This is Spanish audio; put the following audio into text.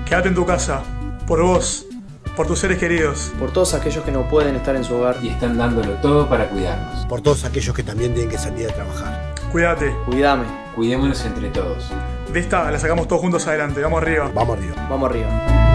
Quédate en tu casa, por vos, por tus seres queridos. Por todos aquellos que no pueden estar en su hogar. Y están dándolo todo para cuidarnos. Por todos aquellos que también tienen que salir a trabajar. Cuídate. Cuídame. Cuidémonos entre todos. De esta la sacamos todos juntos adelante. Vamos arriba. Vamos arriba. Vamos arriba.